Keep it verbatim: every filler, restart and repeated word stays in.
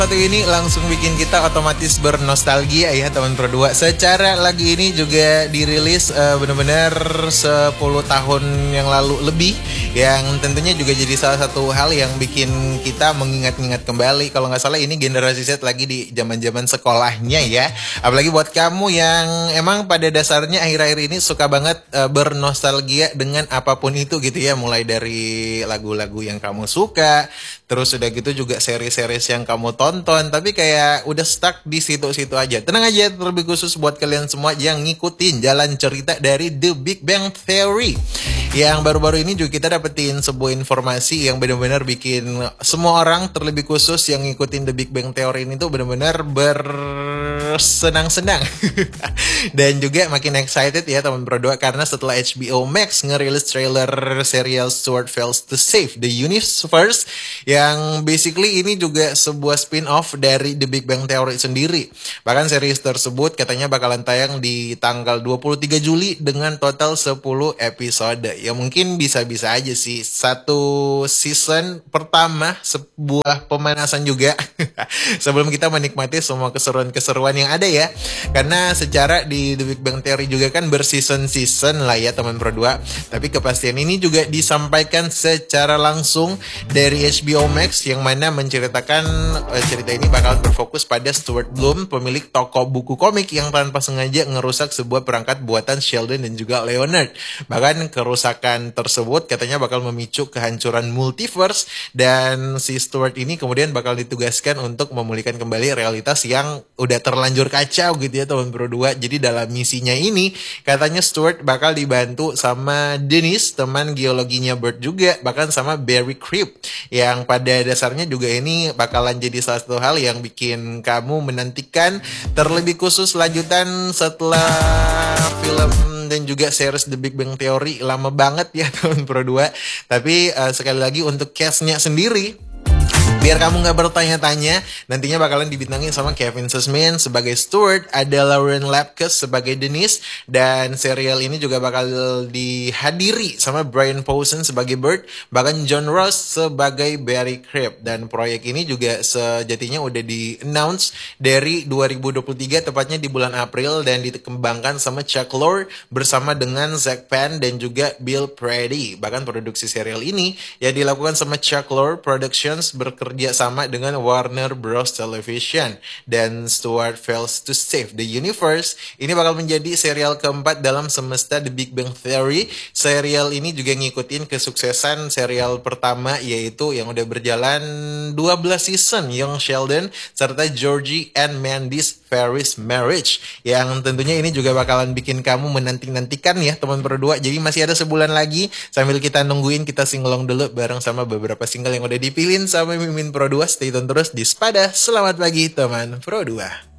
Satu ini langsung bikin kita otomatis bernostalgia ya teman Pro dua. Secara lagu ini juga dirilis uh, benar-benar sepuluh tahun yang lalu lebih, yang tentunya juga jadi salah satu hal yang bikin kita mengingat-ingat kembali. Kalau nggak salah ini generasi Z lagi di zaman-zaman sekolahnya ya. Apalagi buat kamu yang emang pada dasarnya akhir-akhir ini suka banget uh, bernostalgia dengan apapun itu gitu ya. Mulai dari lagu-lagu yang kamu suka, terus udah gitu juga seri-series yang kamu tonton, tapi kayak udah stuck di situ-situ aja. Tenang aja, terlebih khusus buat kalian semua yang ngikutin jalan cerita dari The Big Bang Theory. Yang baru-baru ini juga kita dapetin sebuah informasi yang benar-benar bikin semua orang, terlebih khusus yang ngikutin The Big Bang Theory ini tuh benar-benar bersenang-senang. Dan juga makin excited ya teman Pro dua, karena setelah H B O Max ngerilis trailer serial Stuart Fails to Save the Universe, yang basically ini juga sebuah spin-off dari The Big Bang Theory sendiri. Bahkan series tersebut katanya bakalan tayang di tanggal dua puluh tiga Juli dengan total sepuluh episode. Ya mungkin bisa-bisa aja sih satu season pertama sebuah pemanasan juga sebelum kita menikmati semua keseruan-keseruan yang ada ya. Karena secara di The Big Bang Theory juga kan berseason-season lah ya teman Pro dua. Tapi kepastian ini juga disampaikan secara langsung dari H B O Max, yang mana menceritakan uh, cerita ini bakal berfokus pada Stuart Bloom, pemilik toko buku komik yang tanpa sengaja ngerusak sebuah perangkat buatan Sheldon dan juga Leonard. Bahkan kerusakan tersebut katanya bakal memicu kehancuran multiverse, dan si Stuart ini kemudian bakal ditugaskan untuk memulihkan kembali realitas yang udah terlanjur kacau gitu ya teman Pro dua. Jadi dalam misinya ini katanya Stuart bakal dibantu sama Dennis, teman geologinya Bert juga, bahkan sama Barry Cribb, yang pada dasarnya juga ini bakalan jadi salah satu hal yang bikin kamu menantikan, terlebih khusus lanjutan setelah film dan juga series The Big Bang Theory lama banget ya tahun Pro dua. Tapi uh, sekali lagi untuk cast-nya sendiri, biar kamu nggak bertanya-tanya, nantinya bakalan dibintangi sama Kevin Sussman sebagai Stuart, ada Lauren Lapkus sebagai Dennis, dan serial ini juga bakal dihadiri sama Brian Posehn sebagai Bert, bahkan John Ross sebagai Barry Cribb. Dan proyek ini juga sejatinya udah di-announce dari dua ribu dua puluh tiga, tepatnya di bulan April, dan dikembangkan sama Chuck Lorre bersama dengan Zach Penn dan juga Bill Prady. Bahkan produksi serial ini ya dilakukan sama Chuck Lorre Productions bekerja sama dengan Warner Bros Television. Dan Stuart Fails to Save the Universe ini bakal menjadi serial keempat dalam semesta The Big Bang Theory. Serial ini juga ngikutin kesuksesan serial pertama, yaitu yang udah berjalan dua belas season, Young Sheldon serta Georgie and Mandy's Paris Marriage, yang tentunya ini juga bakalan bikin kamu menanti-nantikan ya teman Pro dua. Jadi masih ada sebulan lagi, sambil kita nungguin, kita singelong dulu bareng sama beberapa single yang udah dipilih sama Mimin Pro dua. Stay tune terus di Spada. Selamat pagi teman Pro dua.